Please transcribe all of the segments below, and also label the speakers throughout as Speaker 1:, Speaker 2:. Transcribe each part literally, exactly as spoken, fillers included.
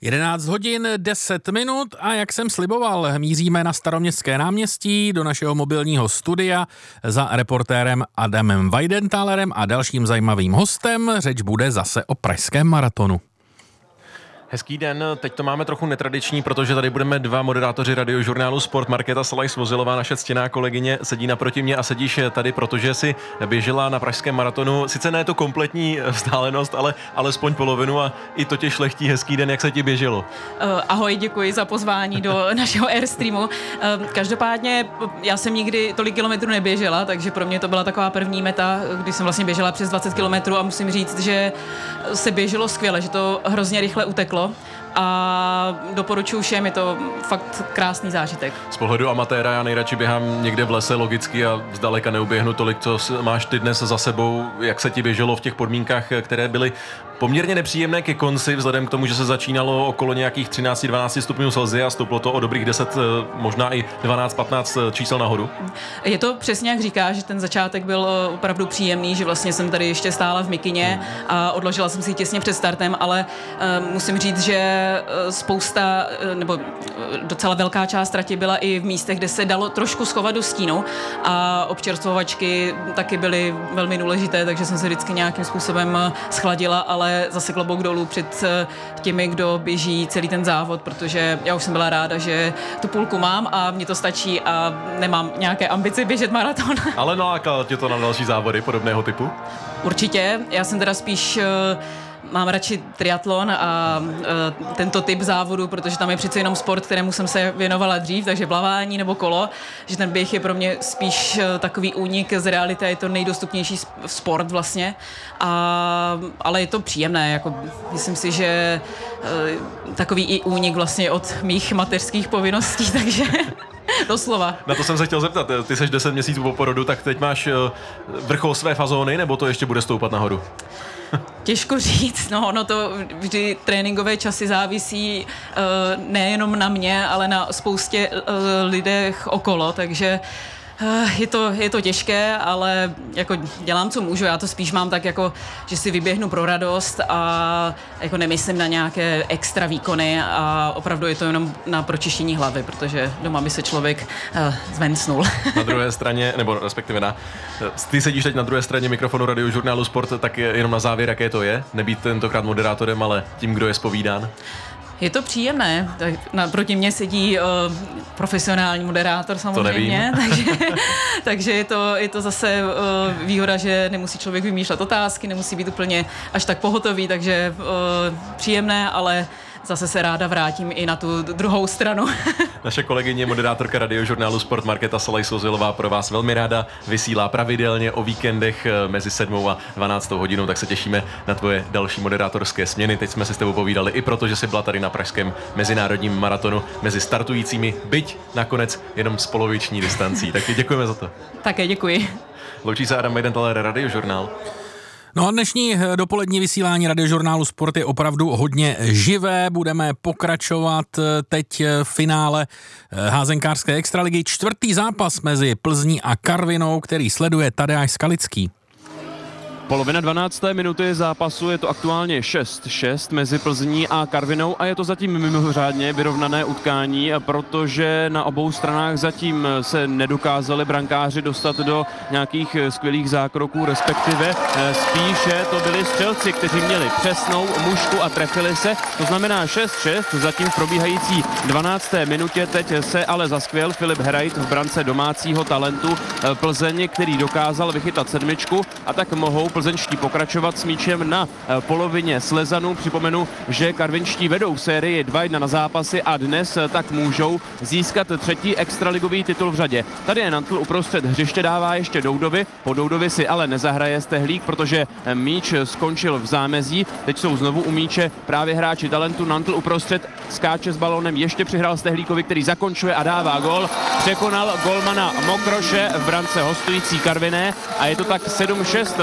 Speaker 1: jedenáct hodin deset minut a jak jsem sliboval, míříme na Staroměstské náměstí do našeho mobilního studia za reportérem Adamem Weidenthalerem a dalším zajímavým hostem. Řeč bude zase o pražském maratonu.
Speaker 2: Hezký den, teď to máme trochu netradiční, protože tady budeme dva moderátoři radiožurnálu Sport. Markéta Salaj-Svozilová, naše ctěná kolegyně, sedí naproti mě a sedíš tady, protože si běžela na pražském maratonu. Sice ne to kompletní vzdálenost, ale alespoň polovinu a i to tě šlechtí. Hezký den, jak se ti běželo?
Speaker 3: Uh, ahoj, děkuji za pozvání do našeho Airstreamu. Uh, každopádně já jsem nikdy tolik kilometrů neběžela, takže pro mě to byla taková první meta, když jsem vlastně běžela přes dvacet kilometrů a musím říct, že se běželo skvěle, že to hrozně rychle uteklo. A doporučuji všem, je to fakt krásný zážitek.
Speaker 2: Z pohledu amatéra já nejradši běhám někde v lese logicky a zdaleka neuběhnu tolik, co máš ty dnes za sebou. Jak se ti běželo v těch podmínkách, které byly poměrně nepříjemné ke konci, vzhledem k tomu, že se začínalo okolo nějakých třináct dvanáct stupňů Celsia a stouplo to o dobrých deset, možná i dvanáct patnáct čísel nahoru? Je
Speaker 3: to přesně jak říkáš, že ten začátek byl opravdu příjemný, že vlastně jsem tady ještě stála v mikině a odložila jsem si těsně před startem, ale uh, musím říct, že spousta, nebo docela velká část trati byla i v místech, kde se dalo trošku schovat do stínu a občerstvovačky taky byly velmi důležité, takže jsem se vždycky nějakým způsobem schladila, ale zase klobouk dolů před těmi, kdo běží celý ten závod, protože já už jsem byla ráda, že tu půlku mám a mně to stačí a nemám nějaké ambice běžet maraton.
Speaker 2: Ale nalákalo tě to na další závody podobného typu?
Speaker 3: Určitě, já jsem teda spíš mám radši triatlon a e, tento typ závodu, protože tam je přece jenom sport, kterému jsem se věnovala dřív, takže plavání nebo kolo, že ten běh je pro mě spíš e, takový únik z reality, je to nejdostupnější sport vlastně, a, ale je to příjemné, jako myslím si, že e, takový i únik vlastně od mých mateřských povinností, takže doslova.
Speaker 2: Na to jsem se chtěl zeptat, ty seš deset měsíců po porodu, tak teď máš vrchol své fazóny, nebo to ještě bude stoupat nahoru?
Speaker 3: Těžko říct, no ono to vždy tréninkové časy závisí uh, nejenom na mě, ale na spoustě uh, lidech okolo, takže uh, je to, je to těžké, ale jako dělám, co můžu, já to spíš mám tak jako, že si vyběhnu pro radost a jako nemyslím na nějaké extra výkony a opravdu je to jenom na pročištění hlavy, protože doma by se člověk uh, zvencnul.
Speaker 2: Na druhé straně, nebo respektive na, ty sedíš teď na druhé straně mikrofonu radiožurnálu Sport, tak jenom na závěr, jaké to je, nebýt tentokrát moderátorem, ale tím, kdo je zpovídán?
Speaker 3: Je to příjemné. Proti mně sedí uh, profesionální moderátor samozřejmě, takže, takže je, to, je to zase uh, výhoda, že nemusí člověk vymýšlet otázky, nemusí být úplně až tak pohotový, takže uh, příjemné, ale zase se ráda vrátím i na tu druhou stranu.
Speaker 2: Naše kolegyně, moderátorka radiožurnálu Sport Markéta Salaj-Svozilová pro vás velmi ráda vysílá pravidelně o víkendech mezi sedmou a dvanáctou hodinou, tak se těšíme na tvoje další moderátorské směny. Teď jsme si s tebou povídali i proto, že jsi byla tady na pražském mezinárodním maratonu mezi startujícími, byť nakonec jenom s poloviční distancí. Tak děkujeme za to.
Speaker 3: Také děkuji.
Speaker 2: Loučí se Adam Weidenthaler, Radiožurnál.
Speaker 1: No a dnešní dopolední vysílání radiožurnálu Sport je opravdu hodně živé. Budeme pokračovat teď v finále házenkářské extraligy. Čtvrtý zápas mezi Plzní a Karvinou, který sleduje Tadeáš Skalický.
Speaker 4: Polovina dvanácté minuty zápasu, je to aktuálně šest šest mezi Plzní a Karvinou a je to zatím mimořádně vyrovnané utkání, protože na obou stranách zatím se nedokázali brankáři dostat do nějakých skvělých zákroků, respektive spíše to byli střelci, kteří měli přesnou mušku a trefili se, to znamená šest šest, zatím v probíhající dvanácté minutě, teď se ale zaskvěl Filip Herajt v brance domácího talentu Plzeň, který dokázal vychytat sedmičku a tak mohou plzeňští pokračovat s míčem na polovině Slezanů. Připomenu, že karvinští vedou v sérii dva jedna na zápasy a dnes tak můžou získat třetí extraligový titul v řadě. Tady je Nantl uprostřed hřiště, dává ještě Doudovi, po Doudovi si ale nezahraje Stehlík, protože míč skončil v zámezí. Teď jsou znovu u míče právě hráči talentu. Nantl uprostřed skáče s balónem, ještě přihrál Stehlíkovi, který zakončuje a dává gol. Překonal golmana Mokroše v brance hostující Karviné a je to tak sedm šest z pohledu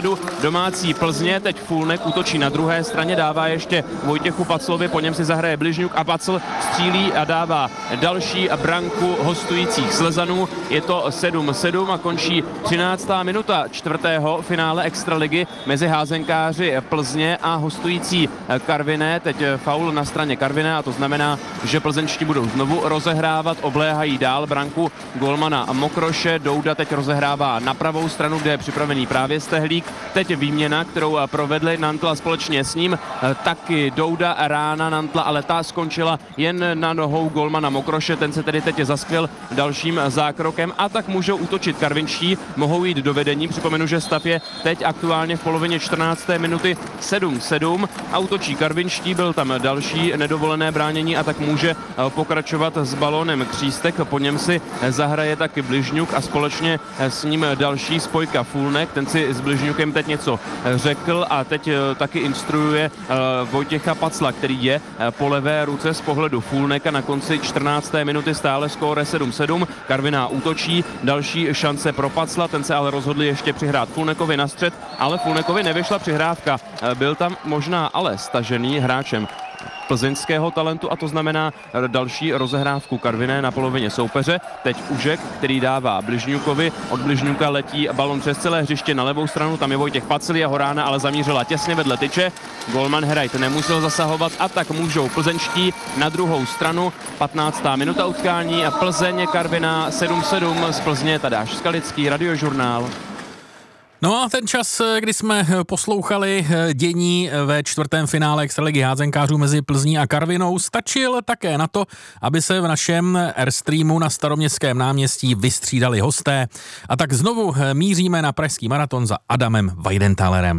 Speaker 4: vpředu domácí Plzně, teď Fulnek útočí na druhé straně, dává ještě Vojtěchu Paclovi, po něm si zahraje Bližňuk a Pacl střílí a dává další branku hostujících Slezanů. Je to sedm sedm a končí třináctá minuta čtvrtého finále extraligy mezi házenkáři Plzně a hostující Karviné. Teď faul na straně Karviné a to znamená, že plzeňští budou znovu rozehrávat, obléhají dál branku golmana Mokroše. Douda teď rozehrává na pravou stranu, kde je připravený právě Stehlík. Teď výměna, kterou provedli Nantla společně s ním, taky Douda, rána Nantla, ale ta skončila jen na nohou golmana Mokroše, ten se tedy teď zaskvěl dalším zákrokem a tak můžou útočit karvinští, mohou jít do vedení. Připomenu, že stav je teď aktuálně v polovině čtrnácté minuty sedm sedm a útočí karvinští, byl tam další nedovolené bránění a tak může pokračovat s balónem Křístek, po něm si zahraje taky Bližňuk a společně s ním další spojka Fulnek, ten si s Bližňukem teď něco řekl a teď taky instruuje Vojtěcha Pacla, který je po levé ruce z pohledu Fulneka. Na konci čtrnácté minuty stále skóre sedm sedm, Karviná útočí, další šance pro Pacla, ten se ale rozhodl ještě přihrát Fulnekovi na střed, ale Fulnekovi nevyšla přihrávka, byl tam možná ale stažený hráčem plzeňského talentu a to znamená další rozehrávku Karviné na polovině soupeře. Teď Užek, který dává Bližňukovi, od Bližňuka letí balon přes celé hřiště na levou stranu, tam je Vojtěch Pacl, jeho rána ale zamířila těsně vedle tyče. Golman Herajt nemusel zasahovat a tak můžou plzeňští na druhou stranu. patnáctá minuta utkání a Plzeň Karviná sedm sedm, z Plzně Tadáš Skalický, Radiožurnál.
Speaker 1: No a ten čas, kdy jsme poslouchali dění ve čtvrtém finále extraligy házenkářů mezi Plzní a Karvinou, stačil také na to, aby se v našem Airstreamu na Staroměstském náměstí vystřídali hosté. A tak znovu míříme na pražský maraton za Adamem Weidentálerem.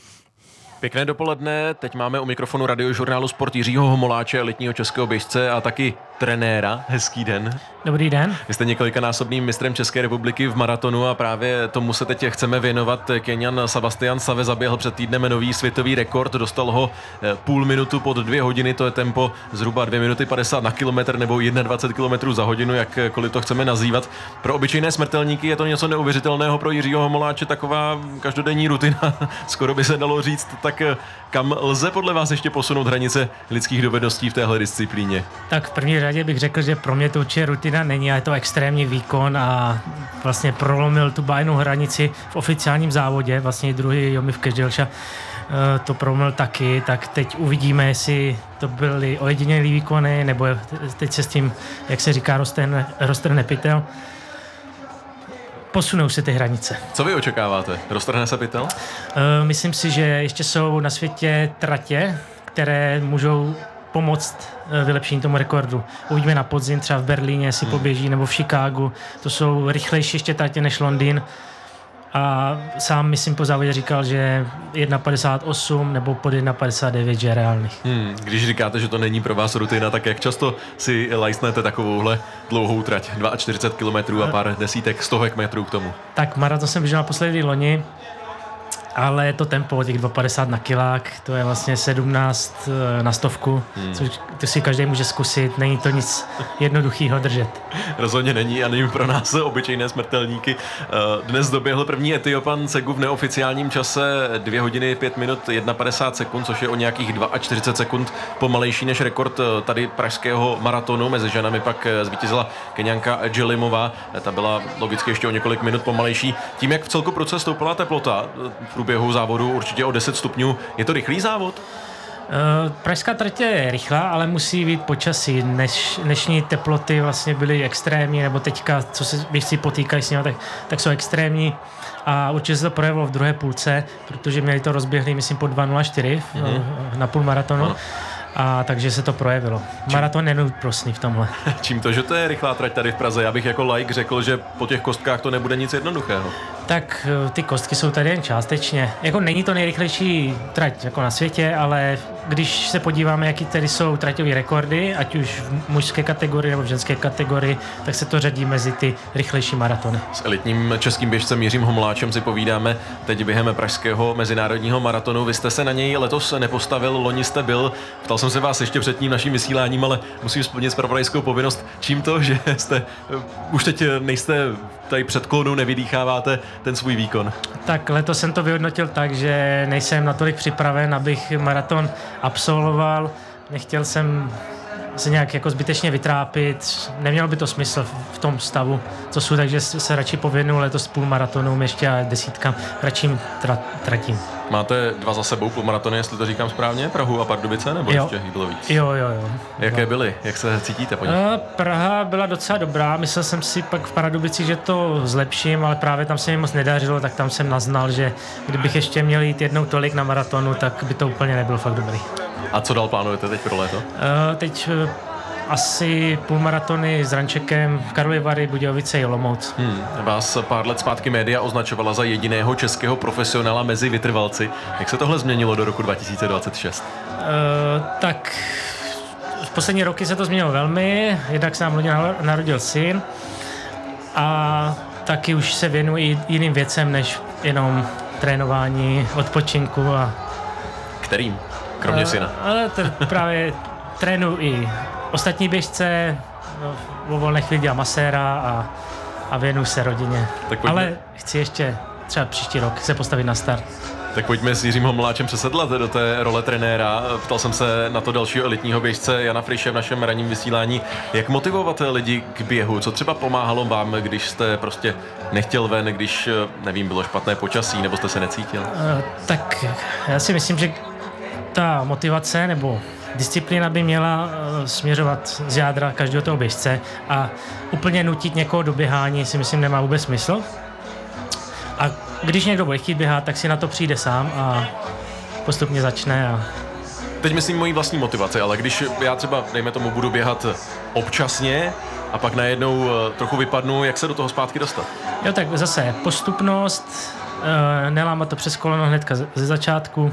Speaker 2: Pěkné dopoledne, teď máme u mikrofonu Radiožurnálu Sport Jiřího Homoláče, elitního českého běžce a taky trenéra. Hezký den.
Speaker 5: Dobrý den.
Speaker 2: Vy jste několikanásobným mistrem České republiky v maratonu a právě tomu se teď chceme věnovat. Kenian Sebastian Save zaběhl před týdnem nový světový rekord, dostal ho půl minutu pod dvě hodiny, to je tempo zhruba dvě minuty padesát na kilometr nebo dvacet jedna kilometrů za hodinu, jakkoliv to chceme nazývat. Pro obyčejné smrtelníky je to něco neuvěřitelného, pro Jiřího Homoláče taková každodenní rutina, skoro by se dalo říct. Tak kam lze podle vás ještě posunout hranice lidských dovedností v téhle disciplíně?
Speaker 5: Tak v první řadě bych řekl, že pro mě to určitě rutina není, a je to extrémní výkon a vlastně prolomil tu bájnou hranici v oficiálním závodě, vlastně druhý Jomif Keždělša to prolomil taky, tak teď uvidíme, jestli to byly ojedinělý výkony, nebo teď se s tím, jak se říká, roztrhne, roztrhne pytel. Posunou se ty hranice.
Speaker 2: Co vy očekáváte? Roztrhne se pytel? Uh,
Speaker 5: myslím si, že ještě jsou na světě tratě, které můžou pomoct vylepšení tomu rekordu. Uvidíme na podzim, třeba v Berlíně si hmm. poběží, nebo v Chicagu. To jsou rychlejší ještě tratě než Londýn. A sám, myslím, po závodě říkal, že jedna padesát osm nebo pod jedna padesát devět, že je reálný.
Speaker 2: Hmm, když říkáte, že to není pro vás rutina, tak jak často si lajsnete takovouhle dlouhou trať? čtyřicet dva kilometrů a pár desítek, stovek metrů k tomu.
Speaker 5: Tak maraton jsem běžel naposledy loni, ale to tempo, těch dva padesát na kilák, to je vlastně sedmnáct na stovku, hmm. což to si každý může zkusit, není to nic jednoduchého držet.
Speaker 2: Rozhodně není a není pro nás obyčejné smrtelníky. Dnes doběhl první Etiopan Segu v neoficiálním čase dvě hodiny pět minut padesát jedna sekund, což je o nějakých čtyřicet dva sekund pomalejší než rekord tady pražského maratonu. Mezi ženami pak zvítězila Keňanka Jelimová, ta byla logicky ještě o několik minut pomalejší. Tím, jak v celku proces stoupala teplota v průběhu závodu určitě o deset stupňů, je to rychlý závod?
Speaker 5: Uh, pražská trať je rychlá, ale musí být počasí. Než, dnešní teploty vlastně byly extrémní, nebo teďka, co se běžci potýkají s nimi, tak, tak jsou extrémní. A určitě se to projevilo v druhé půlce, protože měli to rozběhlý, myslím, po dva nula čtyři mm-hmm. na půl maratonu. Ano. A takže se to projevilo. Maraton je neúprosný v tomhle.
Speaker 2: Čím to, že to je rychlá trať tady v Praze? Já bych jako laik řekl, že po těch kostkách to nebude nic jednoduchého.
Speaker 5: Tak ty kostky jsou tady jen částečně. Jako není to nejrychlejší trať jako na světě, ale když se podíváme, jaký tady jsou traťové rekordy, ať už v mužské kategorii nebo v ženské kategorii, tak se to řadí mezi ty rychlejší maratony.
Speaker 2: S elitním českým běžcem Jiřím Homoláčem si povídáme teď během pražského mezinárodního maratonu. Vy jste se na něj letos nepostavil, loni jste byl. Ptal jsem se vás ještě před tím naším vysíláním, ale musím splnit zpravodajskou povinnost. Čím to, že jste už teď nejste tady před kolonou, nevydýcháváte ten svůj výkon?
Speaker 5: Tak letos jsem to vyhodnotil tak, že nejsem natolik připraven, abych maraton absolvoval. Nechtěl jsem se nějak jako zbytečně vytrápit. Nemělo by to smysl v tom stavu, co jsou, takže se radši pověnu letos půlmaratonům ještě a desítkám radším tra- tratím.
Speaker 2: Máte dva za sebou půlmaratony, jestli to říkám správně, Prahu a Pardubice, nebo
Speaker 5: jo.
Speaker 2: ještě jich bylo víc?
Speaker 5: Jo, jo, jo.
Speaker 2: Jaké byly? Jak se cítíte po nich?
Speaker 5: Praha byla docela dobrá, myslel jsem si pak v Pardubicích, že to zlepším, ale právě tam se mi moc nedařilo, tak tam jsem naznal, že kdybych ještě měl jít jednou tolik na maratonu, tak by to úplně nebylo fakt dobrý.
Speaker 2: A co dál plánujete teď pro léto?
Speaker 5: Teď asi půlmaratony s Rančekem, Karlovy Vary, Budějovice i Olomouc.
Speaker 2: Hmm. Vás pár let zpátky média označovala za jediného českého profesionála mezi vytrvalci. Jak se tohle změnilo do roku dva tisíce dvacet šest?
Speaker 5: Uh, tak v poslední roky se to změnilo velmi. Jednak se nám loni narodil syn a taky už se věnuji jiným věcem, než jenom trénování, odpočinku a...
Speaker 2: Kterým? Kromě uh, syna.
Speaker 5: Ale to právě trénuji i ostatní běžce, no, o volné chvíli dělám maséra a, a věnuju se rodině. Ale chci ještě třeba příští rok se postavit na start.
Speaker 2: Tak pojďme s Jiřím Homoláčem přesedlat do té role trenéra. Ptal jsem se na to dalšího elitního běžce Jana Friše v našem ranním vysílání. Jak motivovat lidi k běhu? Co třeba pomáhalo vám, když jste prostě nechtěl ven, když, nevím, bylo špatné počasí, nebo jste se necítil?
Speaker 5: Uh, tak já si myslím, že ta motivace nebo disciplína by měla uh, směřovat z jádra každého toho běžce a úplně nutit někoho do běhání si myslím nemá vůbec smysl. A když někdo bude chtít běhat, tak si na to přijde sám a postupně začne. A...
Speaker 2: Teď myslím mojí vlastní motivaci, ale když já třeba, dejme tomu, budu běhat občasně a pak najednou uh, trochu vypadnu, jak se do toho zpátky dostat?
Speaker 5: Jo, tak zase postupnost, uh, nelámat to přes koleno hnedka ze začátku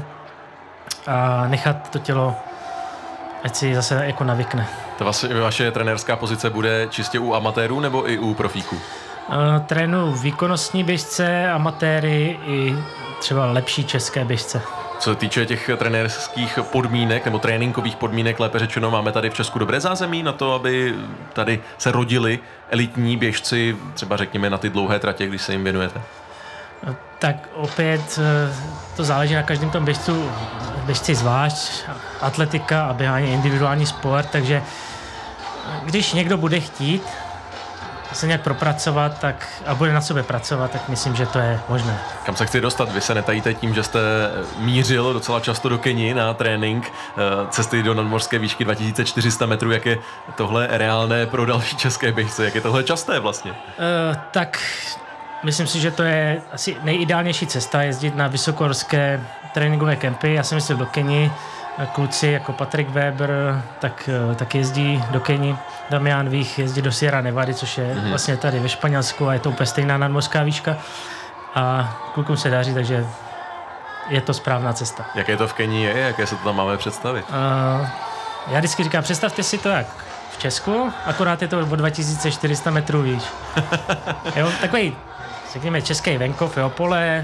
Speaker 5: a nechat to tělo, ať si zase jako navykne.
Speaker 2: To vaše, vaše trenérská pozice bude čistě u amatérů nebo i u profíků?
Speaker 5: Uh, trénuji výkonnostní běžce, amatéry i třeba lepší české běžce.
Speaker 2: Co se týče těch trenérských podmínek nebo tréninkových podmínek, lépe řečeno, máme tady v Česku dobré zázemí na to, aby tady se rodili elitní běžci, třeba řekněme na ty dlouhé tratě, když se jim věnujete?
Speaker 5: Uh, tak opět uh, to záleží na každém tom běžcu, běžci zvlášť, atletika a běhání individuální sport, takže když někdo bude chtít se nějak propracovat tak, a bude na sobě pracovat, tak myslím, že to je možné.
Speaker 2: Kam se chci dostat? Vy se netajíte tím, že jste mířil docela často do Keni na trénink, cesty do nadmořské výšky dva tisíce čtyři sta metrů. Jak je tohle reálné pro další české běžce? Jak je tohle časté vlastně?
Speaker 5: Uh, tak myslím si, že to je asi nejideálnější cesta jezdit na vysokohorské tréninkové kempy. Já jsem myslel do Keni. Kluci jako Patrik Weber tak, tak jezdí do Keni, Damian Vích jezdí do Sierra Nevady, což je mm-hmm. vlastně tady ve Španělsku a je to úplně stejná nadmořská výška a klukům se daří, takže je to správná cesta.
Speaker 2: Jaké je to v Keni je? Jaké se to tam máme představit?
Speaker 5: Uh, já vždycky říkám, představte si to jak v Česku, akorát je to o dva tisíce čtyři sta metrů výš. Jo, takový, řekněme, český venkov, jo, pole,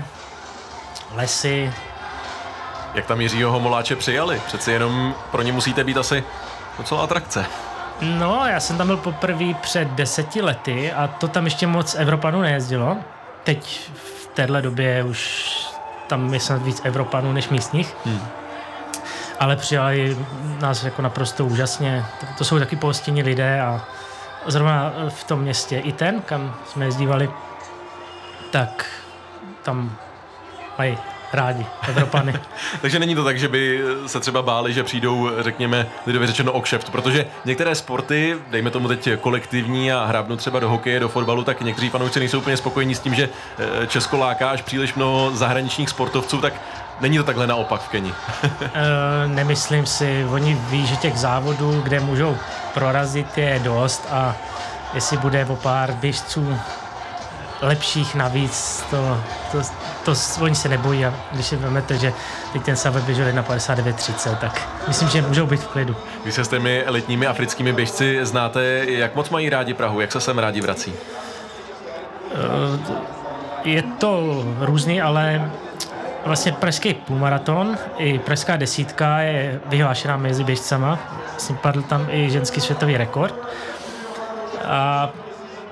Speaker 5: lesy.
Speaker 2: Jak tam Jiřího Homoláče přijali? Přeci jenom pro ně musíte být asi docela atrakce.
Speaker 5: No, já jsem tam byl poprvé před deseti lety a to tam ještě moc Evropanů nejezdilo. Teď v téhle době už tam je snad víc Evropanů než místních. Hmm. Ale přijali nás jako naprosto úžasně. To, to jsou taky pohostinní lidé a zrovna v tom městě i ten, kam jsme jezdívali, tak tam mají rádi Evropany.
Speaker 2: Takže není to tak, že by se třeba báli, že přijdou, řekněme, lidově řečeno o kšeft, protože některé sporty, dejme tomu teď kolektivní a hrábnu třeba do hokeje, do fotbalu, tak někteří fanoušci nejsou úplně spokojení s tím, že Česko láká až příliš mnoho zahraničních sportovců, tak není to takhle naopak v Keni.
Speaker 5: e, nemyslím si, oni ví, že těch závodů, kde můžou prorazit, je dost a jestli bude o pár běžců lepších navíc, to, to, to, to oni se nebojí a když si vezmete, že teď ten Savet běžel na padesát devět třicet, tak myslím, že můžou být v klidu.
Speaker 2: Vy se s těmi elitními africkými běžci znáte, jak moc mají rádi Prahu, jak se sem rádi vrací?
Speaker 5: Je to různý, ale vlastně pražský půlmaraton i pražská desítka je vyhlášená mezi běžcama, vlastně padl tam i ženský světový rekord a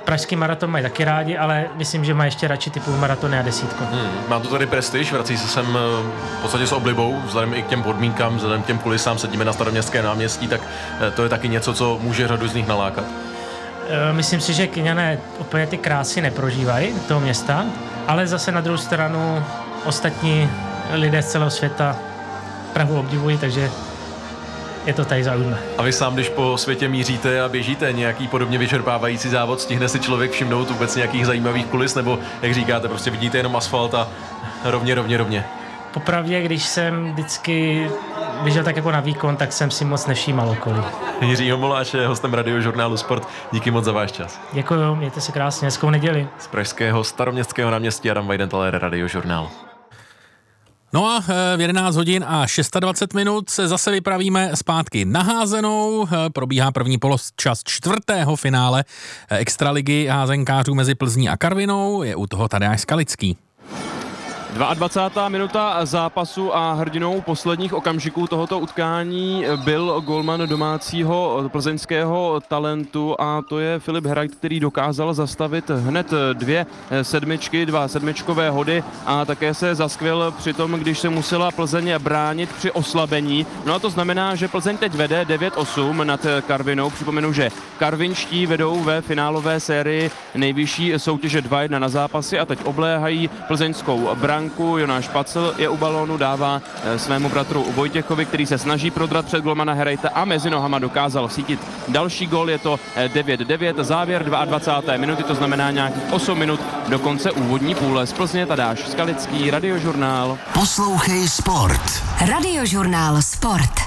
Speaker 5: pražský maraton mají taky rádi, ale myslím, že mají ještě radši ty půlmaratony a desítku.
Speaker 2: Hmm, má to tady prestiž, vrací se sem v podstatě s oblibou, vzhledem i k těm podmínkám, vzhledem k těm kulisám, sedíme na Staroměstském náměstí, tak to je taky něco, co může řadu z nich nalákat.
Speaker 5: Myslím si, že Kyňané úplně ty krásy neprožívají toho města, ale zase na druhou stranu ostatní lidé z celého světa Prahu obdivují, takže je to tady zaujme.
Speaker 2: A vy sám, když po světě míříte a běžíte nějaký podobně vyčerpávající závod, stihne si člověk všimnout vůbec nějakých zajímavých kulis, nebo jak říkáte, prostě vidíte jenom asfalt a rovně, rovně, rovně?
Speaker 5: Popravdě, když jsem vždycky běžel tak jako na výkon, tak jsem si moc nevšímal okolí.
Speaker 2: Jiří Homoláš je hostem Radiožurnálu Sport. Díky moc za váš čas.
Speaker 5: Děkuju, mějte se krásně, hezkou neděli.
Speaker 2: Z pražského Staroměstského náměstí Adam Weidenthal, Radiožurnál.
Speaker 1: No a v jedenáct hodin a dvacet šest minut se zase vypravíme zpátky na házenou. Probíhá první poločas čtvrtého finále extraligy házenkářů mezi Plzní a Karvinou. Je u toho Tadeáš Skalický.
Speaker 4: dvacátá druhá minuta zápasu a hrdinou posledních okamžiků tohoto utkání byl golman domácího plzeňského talentu a to je Filip Herajt, který dokázal zastavit hned dvě sedmičky, dva sedmičkové hody a také se zaskvěl při tom, když se musela Plzeň bránit při oslabení. No a to znamená, že Plzeň teď vede devět osm nad Karvinou. Připomenu, že karvinští vedou ve finálové sérii nejvyšší soutěže dva jedna na zápasy a teď obléhají plzeňskou branku. Jonáš Pacl je u balónu, dává svému bratru Vojtěchovi, který se snaží prodrat před golmana Herajta a mezi nohama dokázal sítit další gol. Je to devět devět, závěr dvacáté druhé minuty, to znamená nějakých osm minut do konce úvodní půle. Z Plzně Tadeáš Skalický, Radiožurnál.
Speaker 6: Poslouchej Sport.
Speaker 7: Radiožurnál Sport.